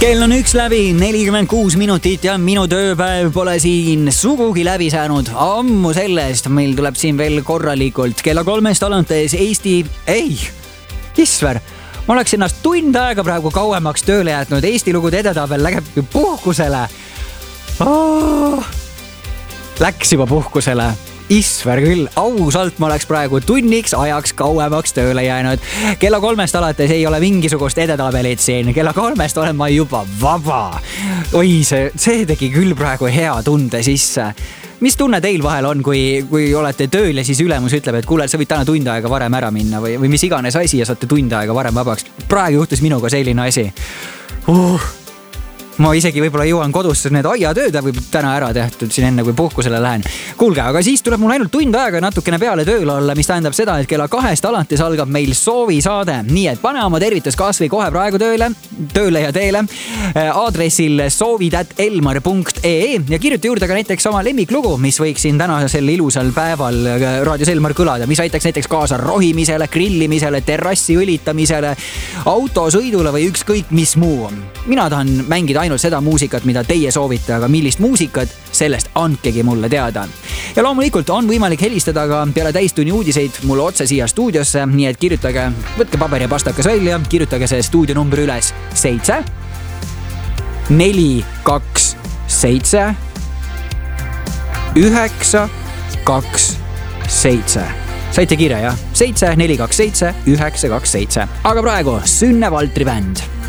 Kell on 1 läbi 46 minutit ja minu tööpäev pole siin sugugi läbi saanud. Ammu sellest meil tuleb siin veel korralikult kella 3-st alates Isver, ma oleks ennast tund aega praegu kauemaks tööle jätnud. Eesti lugude edetabel läheb puhkusele. Läks juba puhkusele. Isver küll, ausalt ma oleks praegu tunniks ajaks kauemaks tööle jäänud. Kella 3-st alates ei ole mingisugust edetabelit siin. Kella 3-st olen ma juba vaba. Oi, see tegi küll praegu hea tunde sisse. Mis tunne teil vahel on, kui olete tööl ja siis ülemus ütleb, et kuule, sa võid täna tund aega varem ära minna või mis iganes asi ja saate tund aega varem vabaks. Praegu juhtus minuga selline asi. Ma isegi võib-olla jõuan kodusse need aiatööd võib täna ära tehtud siin enne, kui puhkusele lähen. Kuulge, aga siis tuleb mul ainult tund aega natukene peale tööl olla, mis tähendab seda, et kella 2-st alates algab meil soovisaade. Nii et pane oma tervitus kasvõi kohe praegu tööle ja teele aadressil soovid@elmar.ee ja kirjuta juurde ka näiteks oma lemmiklugu, mis võiks siin tänasel ilusal päeval raadios Elmar kõlada, mis aitaks näiteks kaasa rohimisele, grillimisele, terrassi õlitamisele, autosõidule või ükskõik mis muu. Mina tahan mängida ainult seda muusikat, mida teie soovite, aga millist muusikat, sellest andkegi mulle teada. Ja loomulikult on võimalik helistada ka peale täistunni uudiseid mulle otse siia stuudiosse, nii et kirjutage, võtke paber ja pastakas välja, kirjutage see stuudionumber üles 7 4 2 7 9 2 7. Saite kirja, jah? 7 4 2 7 9 2 7. Aga praegu Sünne Valtri bänd.